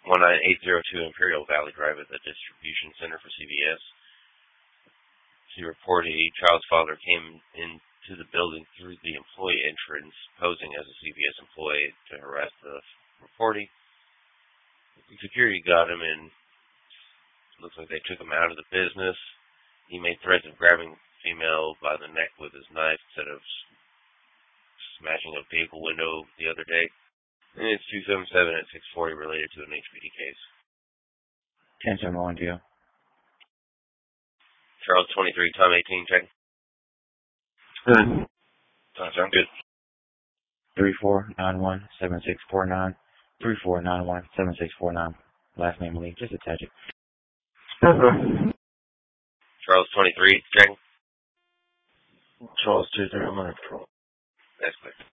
19802 Imperial Valley Drive at the distribution center for CVS. She reported a child's father came into the building through the employee entrance, posing as a CVS employee to harass the reportee. Security got him and looks like they took him out of the business. He made threats of grabbing the female by the neck with his knife instead of smashing a vehicle window the other day. And it's 277 at 640 related to an HPD case. 10-7 deal. Charles 23, Tom 18, check. Good. Sound good. 3491-7649. 3491-7649. Last name Lee. Just attach it. Charles 23, check. Charles 23, I'm on patrol. That's clear.